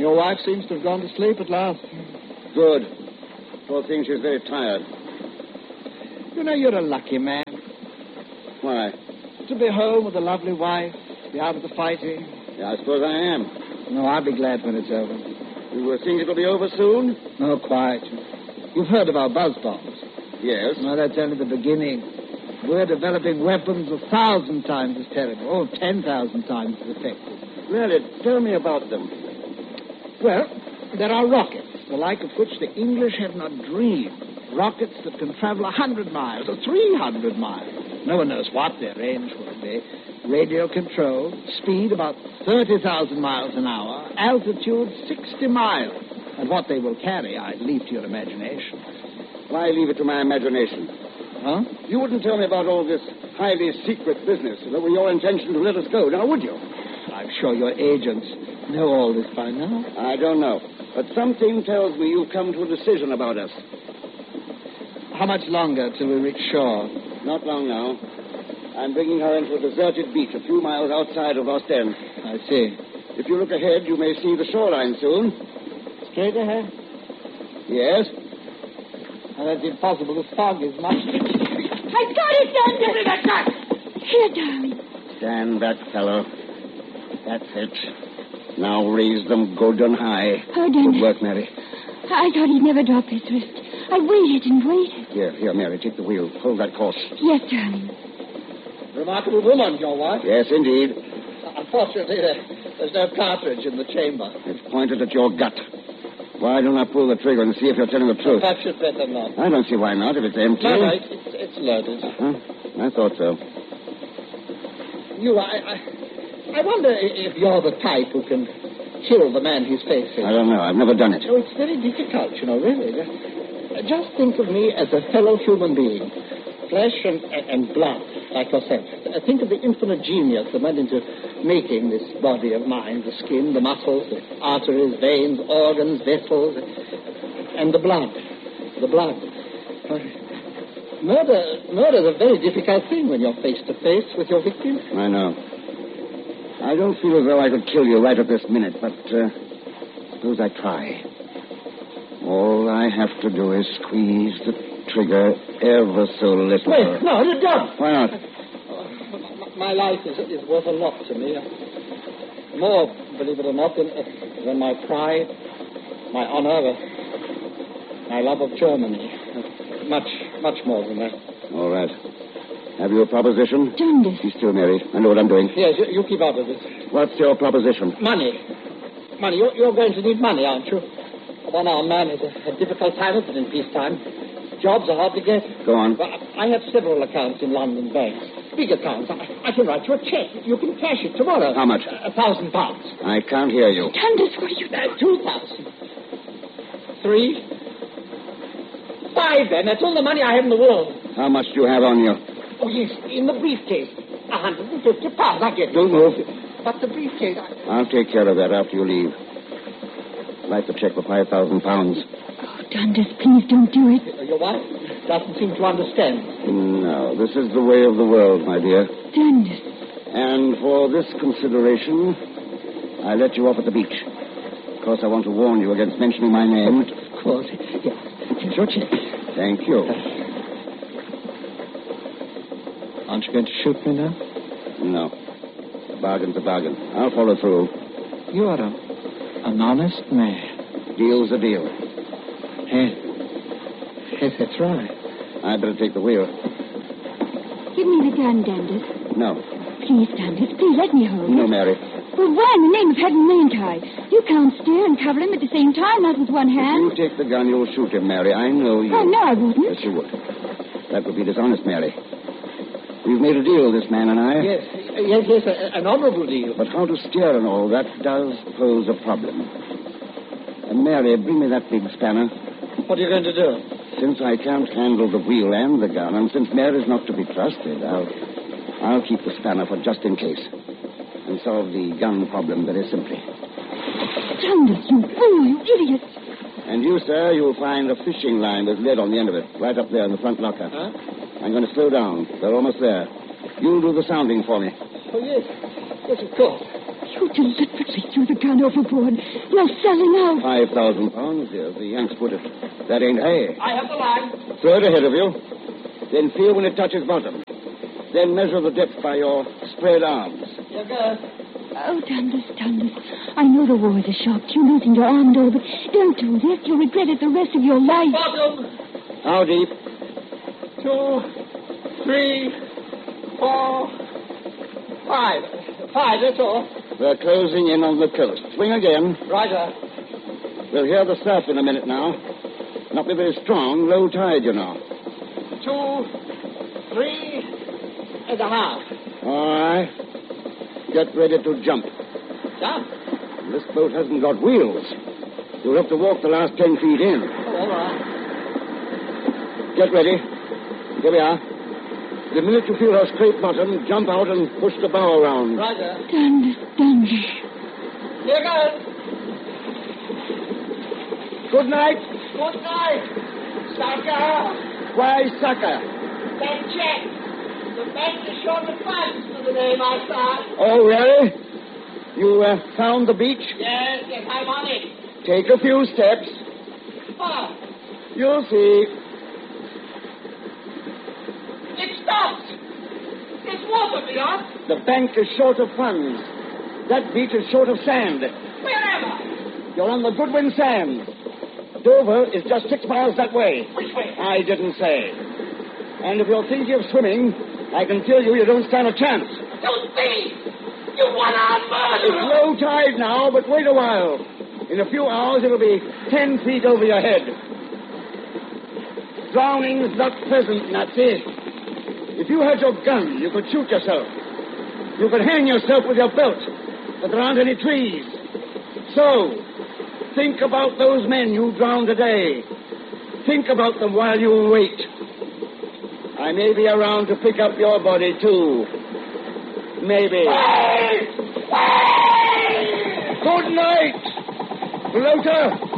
Your wife seems to have gone to sleep at last. Good. Poor thing, she's very tired. You know, you're a lucky man. Why? To be home with a lovely wife, be out of the fighting. Yeah, I suppose I am. No, I'll be glad when it's over. You think it'll be over soon? No, quite. You've heard of our buzz bombs. Yes. No, that's only the beginning. We're developing weapons 1,000 times as terrible, or 10,000 times as effective. Really, tell me about them. Well, there are rockets, the like of which the English have not dreamed. Rockets that can travel 100 miles or 300 miles. No one knows what their range will be. Radio controlled, speed about 30,000 miles an hour, altitude 60 miles. And what they will carry, I leave to your imagination. Why leave it to my imagination? Huh? You wouldn't tell me about all this highly secret business that were your intention to let us go, now would you? I'm sure your agents know all this by now. I don't know. But something tells me you've come to a decision about us. How much longer till we reach shore? Not long now. I'm bringing her into a deserted beach a few miles outside of Ostend. I see. If you look ahead, you may see the shoreline soon. Straight ahead? Yes. And that's impossible. The fog is much... I got it, Dan! Give me that gun! Here, darling. Stand back, fellow. That's it. Now raise them good and high. Oh, Dan. Good work, Mary. I thought he'd never drop his wrist. I waited and waited. Here, Mary, take the wheel. Hold that course. Yes, darling. Remarkable woman, your wife. Yes, indeed. Unfortunately, there's no cartridge in the chamber. It's pointed at your gut. Why don't I pull the trigger and see if you're telling the truth? Perhaps you'd better not. I don't see why not, if it's empty. No, it's loaded. Huh? I thought so. I wonder if you're the type who can kill the man he's facing. I don't know. I've never done it. Oh, it's very difficult, really. Just think of me as a fellow human being. Flesh and blood, like yourself. Think of the infinite genius that went into making this body of mine. The skin, the muscles, the arteries, veins, organs, vessels, and the blood. The blood. Murder's a very difficult thing when you're face to face with your victim. I know. I don't feel as though I could kill you right at this minute, but suppose I try. All I have to do is squeeze the trigger ever so little. Wait, no, don't. Why not? My life is worth a lot to me. More, believe it or not, than my pride, my honor, my love of Germany. Much more than that. All right. Have you a proposition? Dundas. Be still, Mary. I know what I'm doing. Yes, you keep out of this. What's your proposition? Money. You're going to need money, aren't you? A one-armed man is a difficult time of it in peacetime. Jobs are hard to get. Go on. Well, I have several accounts in London banks. Big accounts. I can write you a check. You can cash it tomorrow. How much? £1,000. I can't hear you. Dundas, what are you... 2,000. 3. 5, then. That's all the money I have in the world. How much do you have on you? Oh, yes, in the briefcase. £150. I get it. Don't move. But the briefcase... I'll take care of that after you leave. I'd like to check for £5,000. Oh, Dundas, please don't do it. Your wife doesn't seem to understand. No, this is the way of the world, my dear. Dundas. And for this consideration, I let you off at the beach. Of course, I want to warn you against mentioning my name. Of course. Yeah. Here's your check. Thank you. Aren't you going to shoot me now? No. A bargain's a bargain. I'll follow through. You are an honest man. Deal's a deal. Yes, that's right. I'd better take the wheel. Give me the gun, Dundas. No. Please, Dundas, please let me hold it. No, Mary. Well, why in the name of heaven and mankind? You can't steer and cover him at the same time, not with one hand. If you take the gun, you'll shoot him, Mary. I know you. Oh, no, I wouldn't. Yes, you would. That would be dishonest, Mary. We've made a deal, this man and I. Yes, an honorable deal. But how to steer and all, that does pose a problem. And Mary, bring me that big spanner. What are you going to do? Since I can't handle the wheel and the gun, and since Mary's not to be trusted, I'll keep the spanner for just in case. And solve the gun problem very simply. Dundas, you fool, you idiot. And you, sir, you'll find a fishing line with lead on the end of it, right up there in the front locker. Huh? I'm going to slow down. They're almost there. You'll do the sounding for me. Oh, yes. Yes, of course. You You deliberately threw the gun overboard. You're selling out. 5,000 pounds, dear. The Yanks put it. That ain't hay. I have the line. Throw it ahead of you. Then feel when it touches bottom. Then measure the depth by your spread arms. You're good. Oh, Dundas. I know the war is a shock. You losing your arm, though, but don't do this. You'll regret it the rest of your life. Bottom. How deep? 2, 3, 4, 5. 5, that's all. We're closing in on the coast. Swing again. Roger. We'll hear the surf in a minute now. Not be very strong. Low tide, you know. 2, 3 and a half. All right. Get ready to jump. Jump? This boat hasn't got wheels. You'll have to walk the last 10 feet in. Oh, all right. Get ready. Here we are. The minute you feel her scrape bottom, jump out and push the bow around. Roger. Dundas. Here goes. Good night. Good night. Sucker. Why, sucker? That check. The bank is short of funds for the name I saw. Oh, really? You found the beach? Yes, I'm on it. Take a few steps. Oh, You'll see. it stopped. It's water beyond. The bank is short of funds. That beach is short of sand. Where am I? You're on the Goodwin Sands. Dover is just 6 miles that way. Which way? I didn't say. And if you're thinking of swimming, I can tell you don't stand a chance. Don't be. You one-armed It's murderer. low tide now, but wait a while. In a few hours, it'll be 10 feet over your head. Drowning's not pleasant, Nazi. If you had your gun, you could shoot yourself. You could hang yourself with your belt, but there aren't any trees. So, think about those men you drowned today. Think about them while you wait. I may be around to pick up your body, too. Maybe. Good night, floater.